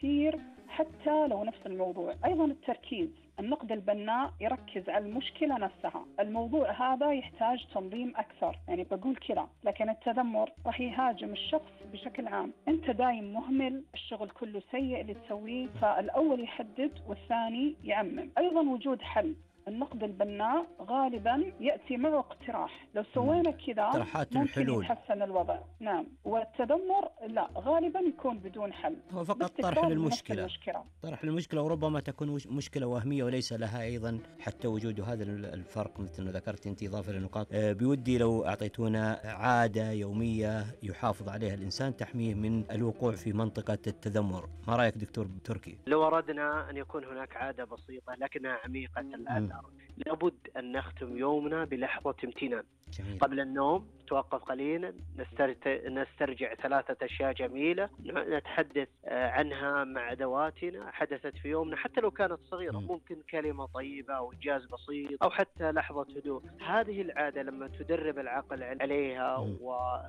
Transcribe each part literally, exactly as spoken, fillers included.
التفكير حتى لو نفس الموضوع. أيضا التركيز، النقد البناء يركز على المشكلة نفسها، الموضوع هذا يحتاج تنظيم أكثر، يعني بقول كذا. لكن التذمر راح يهاجم الشخص بشكل عام، أنت دايم مهمل، الشغل كله سيء اللي تسويه، فالأول يحدد والثاني يعمم. أيضا وجود حل، النقد البناء غالبا يأتي معه اقتراح، لو سوينا كذا ممكن يتحسن الوضع. نعم. والتذمر لا، غالبا يكون بدون حل، هو فقط طرح للمشكلة، طرح للمشكلة، وربما تكون مشكلة وهمية وليس لها أيضا حتى وجود هذا الفرق مثل ما ذكرت أنت إضافة للنقاط. بودي لو أعطيتونا عادة يومية يحافظ عليها الإنسان تحميه من الوقوع في منطقة التذمر. ما رأيك دكتور تركي؟ لو أردنا أن يكون هناك عادة بسيطة لكنها عميقة الأثر، لابد أن نختم يومنا بلحظة امتنان. جميل. قبل النوم توقف قليلا، نسترجع ثلاثة أشياء جميلة نتحدث عنها مع ذواتنا حدثت في يومنا، حتى لو كانت صغيرة. م. ممكن كلمة طيبة أو إنجاز بسيط أو حتى لحظة هدوء. هذه العادة لما تدرب العقل عليها م.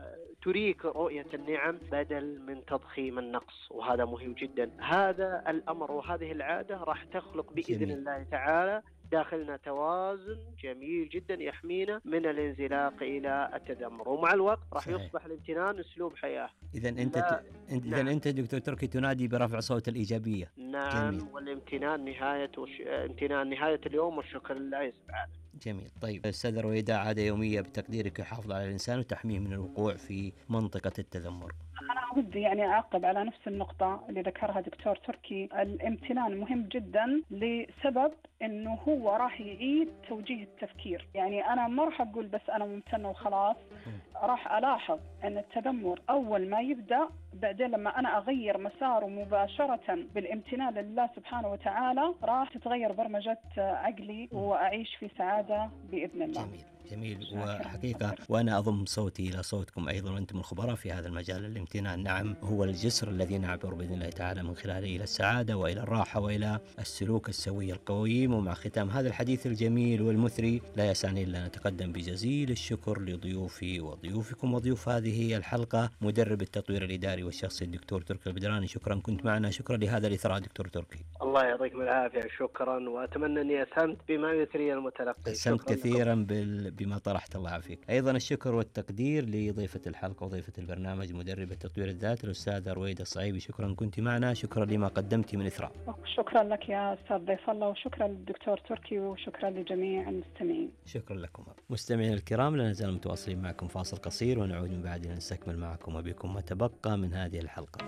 وتريك رؤية النعم بدل من تضخيم النقص، وهذا مهم جدا. هذا الأمر وهذه العادة راح تخلق بإذن جميل. الله تعالى داخلنا توازن جميل جدا يحمينا من الانزلاق إلى التذمر، ومع الوقت راح يصبح الامتنان أسلوب حياة. إذا أنت ت... إذا نعم. أنت دكتور تركي تنادي برفع صوت الإيجابية. نعم. جميل. والامتنان نهاية وش... امتنان نهاية اليوم والشكر لله سبحانه. جميل. طيب أستاذ رويدة، عادة يومية بتقديرك يحافظ على الإنسان وتحميه من الوقوع في منطقة التذمر. أنا ودي يعني أعقب على نفس النقطة اللي ذكرها دكتور تركي. الامتنان مهم جدا لسبب إنه هو راح يعيد توجيه التفكير. يعني أنا ما راح أقول بس أنا ممتن وخلاص، راح ألاحظ أن التذمر أول ما يبدأ، بعدين لما أنا أغير مساره مباشرة بالامتنان لله سبحانه وتعالى راح تتغير برمجة عقلي وأعيش في سعادة بإذن الله. جميل. جميل. وحقيقة وأنا أضم صوتي إلى صوتكم أيضا، وأنتم الخبراء في هذا المجال. الامتنان نعم هو الجسر الذي نعبر بإذن الله تعالى من خلاله إلى السعادة وإلى الراحة وإلى السلوك السوي القويم. ومع ختام هذا الحديث الجميل والمثري لا يسعني إلا أن نتقدم بجزيل الشكر لضيوفي وضيوفكم وضيوف هذه الحلقة، مدرب التطوير الإداري والشخصي الدكتور تركي البدراني. شكرا كنت معنا، شكرا لهذا الإثراء دكتور تركي. الله يعطيكم العافية. شكرا، وأتمنى أني أسهمت بما يثري المتلقي. أسهمت كثيرا بال... بما طرحت، الله يعافيك. أيضا الشكر والتقدير لضيفة الحلقة وضيفة البرنامج مدربة تطوير الذات الأستاذة رويدة الصعيبي. شكرا كنت معنا، شكرا لما قدمتي من إثراء. شكرا لك يا أستاذ ضيف الله، وشكرا للدكتور تركي، وشكرا لجميع المستمعين. شكرا لكم مستمعين الكرام. لا نزال متواصلين معكم، فاصل قصير ونعود من بعد نستكمل معكم وبكم ما تبقى من هذه الحلقة.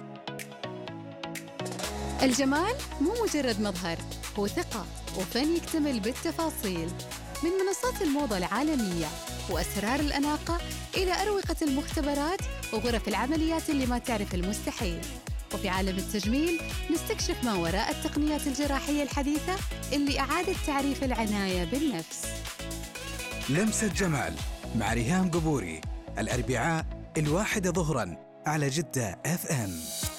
الجمال مو مجرد مظهر، هو ثقة وفن يكتمل بالتفاصيل. من منصات الموضة العالمية وأسرار الأناقة إلى أروقة المختبرات وغرف العمليات اللي ما تعرف المستحيل. وفي عالم التجميل نستكشف ما وراء التقنيات الجراحية الحديثة اللي أعادت تعريف العناية بالنفس. لمسة جمال مع ريهام قبوري، الأربعاء الواحدة ظهراً على جدة اف ام.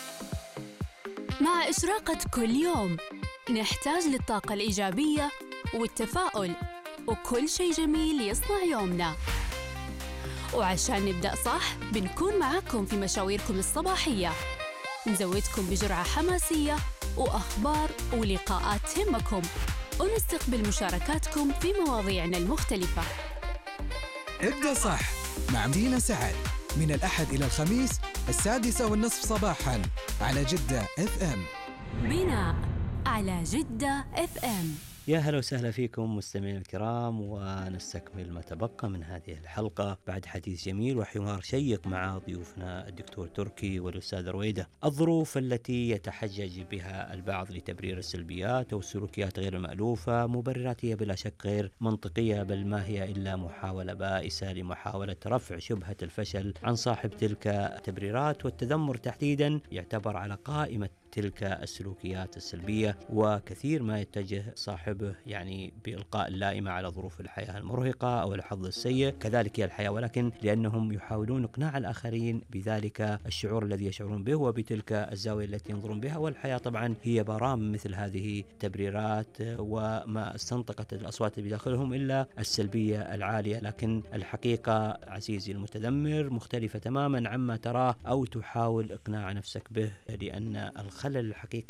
مع إشراقة كل يوم نحتاج للطاقة الإيجابية والتفاؤل، وكل شيء جميل يصنع يومنا. وعشان نبدأ صح بنكون معاكم في مشاويركم الصباحية، نزودكم بجرعة حماسية وأخبار ولقاءات تهمكم، ونستقبل مشاركاتكم في مواضيعنا المختلفة. ابدأ صح مع مدينة سعد من الأحد إلى الخميس السادسة والنصف صباحاً على جدة اف ام. بناء على جدة اف ام. يا هلا وسهلا فيكم مستمعين الكرام، ونستكمل ما تبقى من هذه الحلقة بعد حديث جميل وحوار شيق مع ضيوفنا الدكتور تركي والأستاذ رويدة. الظروف التي يتحجج بها البعض لتبرير السلبيات أو السلوكيات غير المألوفة مبررات هي بلا شك غير منطقية، بل ما هي إلا محاولة بائسة لمحاولة رفع شبهة الفشل عن صاحب تلك التبريرات. والتذمر تحديدا يعتبر على قائمة تلك السلوكيات السلبية، وكثير ما يتجه صاحبه يعني بإلقاء اللائمة على ظروف الحياة المرهقة أو الحظ السيء، كذلك هي الحياة، ولكن لأنهم يحاولون إقناع الآخرين بذلك الشعور الذي يشعرون به وبتلك الزاوية التي ينظرون بها. والحياة طبعا هي برام مثل هذه التبريرات، وما استنطقت الأصوات بداخلهم إلا السلبية العالية. لكن الحقيقة عزيزي المتذمر مختلفة تماما عما تراه أو تحاول إقناع نفسك به، لأن الخلل الحقيقي